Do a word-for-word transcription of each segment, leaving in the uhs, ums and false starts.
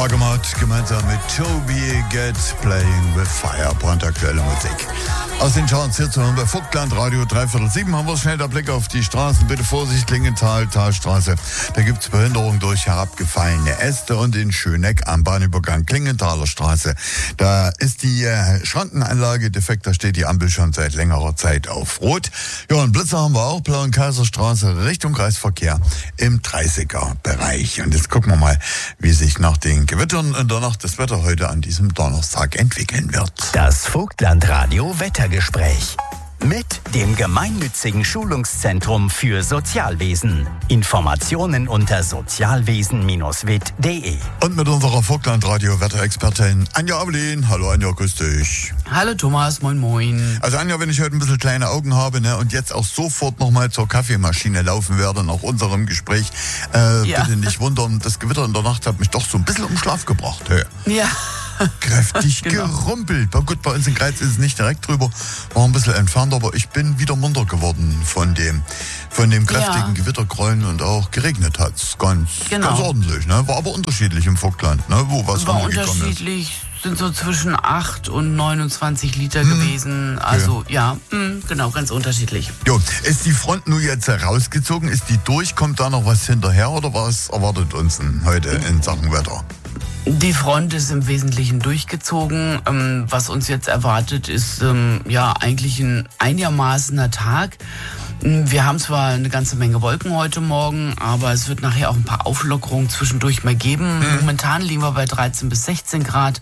Baggermott gemeinsam mit Toby Get Playing with Fire, brandaktuelle Musik. Aus den Charts hier zu hören bei Vogtland Radio dreiviertel sieben haben wir schnell der Blick auf die Straßen. Bitte Vorsicht, Lingenthal, Talstraße. Da gibt's Behinderung durch herabgefallene Äste und in Schöneck am Bahnübergang Klingenthaler Straße. Da ist die äh, Schrankenanlage defekt, da steht die Ampel schon seit längerer Zeit auf Rot. Ja, und Blitzer haben wir auch, Blauen-Kaiserstraße Richtung Kreisverkehr im dreißiger Bereich. Und jetzt gucken wir mal, wie sich nach den Gewittern in der Nacht das Wetter heute an diesem Donnerstag entwickeln wird. Das Vogtland-Radio Wettergespräch mit dem gemeinnützigen Schulungszentrum für Sozialwesen. Informationen unter sozialwesen Bindestrich w i t punkt d e. Und mit unserer Vogtland-Radio-Wetterexpertin Anja Avelin. Hallo Anja, grüß dich. Hallo Thomas, moin moin. Also Anja, wenn ich heute ein bisschen kleine Augen habe, ne, und jetzt auch sofort nochmal zur Kaffeemaschine laufen werde nach unserem Gespräch, äh, ja. bitte nicht wundern, das Gewitter in der Nacht hat mich doch so ein bisschen um Schlaf gebracht. Hey. Ja. Kräftig genau. gerumpelt. Aber gut, bei uns in Greiz ist es nicht direkt drüber, war ein bisschen entfernt, aber ich bin wieder munter geworden von dem, von dem kräftigen ja. Gewittergrollen und auch geregnet hat es ganz, genau. ganz ordentlich. Ne? War aber unterschiedlich im Vogtland, ne? Wo was war runtergekommen unterschiedlich. Ist. Sind so zwischen acht und neunundzwanzig Liter hm. gewesen. Also ja, ja mh, genau, ganz unterschiedlich. Jo, ist die Front nun jetzt rausgezogen? Ist die durch? Kommt da noch was hinterher oder was erwartet uns denn heute in Sachen Wetter? Die Front ist im Wesentlichen durchgezogen. Ähm, was uns jetzt erwartet, ist ähm, ja eigentlich ein einigermaßener Tag. Wir haben zwar eine ganze Menge Wolken heute Morgen, aber es wird nachher auch ein paar Auflockerungen zwischendurch mal geben. Mhm. Momentan liegen wir bei dreizehn bis sechzehn Grad.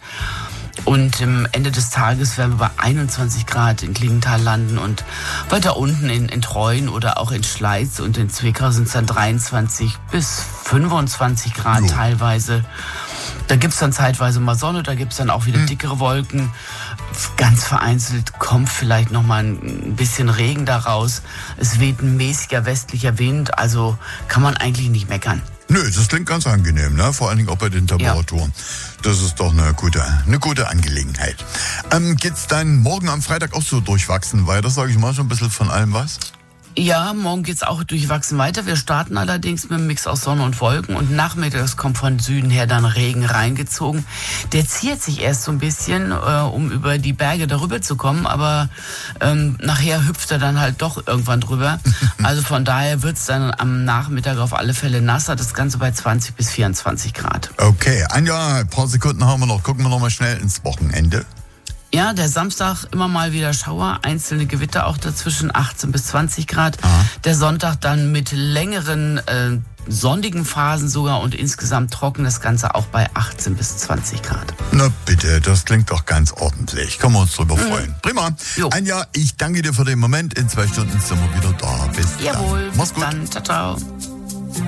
Und am Ende des Tages werden wir bei einundzwanzig Grad in Klingenthal landen und weiter unten in, in Treuen oder auch in Schleiz und in Zwickau sind es dann dreiundzwanzig bis fünfundzwanzig Grad jo. teilweise. Da gibt es dann zeitweise mal Sonne, da gibt es dann auch wieder dickere Wolken. Ganz vereinzelt kommt vielleicht noch mal ein bisschen Regen daraus. Es weht ein mäßiger westlicher Wind, also kann man eigentlich nicht meckern. Nö, das klingt ganz angenehm, ne? Vor allen Dingen auch bei den Temperaturen. Ja. Das ist doch eine gute, eine gute Angelegenheit. Ähm, geht's dann morgen am Freitag auch so durchwachsen weiter, sage ich mal, so ein bisschen von allem was? Ja, morgen geht's auch durchwachsen weiter. Wir starten allerdings mit einem Mix aus Sonne und Wolken und nachmittags kommt von Süden her dann Regen reingezogen. Der ziert sich erst so ein bisschen, äh, um über die Berge darüber zu kommen, aber ähm, nachher hüpft er dann halt doch irgendwann drüber. Also von daher wird's dann am Nachmittag auf alle Fälle nasser. Das Ganze bei zwanzig bis vierundzwanzig Grad. Okay, Anja, ein paar Sekunden haben wir noch. Gucken wir noch mal schnell ins Wochenende. Ja, der Samstag immer mal wieder Schauer, einzelne Gewitter auch dazwischen, achtzehn bis zwanzig Grad. Aha. Der Sonntag dann mit längeren äh, sonnigen Phasen sogar und insgesamt trocken, das Ganze auch bei achtzehn bis zwanzig Grad. Na bitte, das klingt doch ganz ordentlich. Können wir uns drüber mhm. freuen. Prima. Jo. Anja, ich danke dir für den Moment. In zwei Stunden sind wir wieder da. Bis Jawohl, dann. Mach's bis gut. Dann. Ciao, ciao.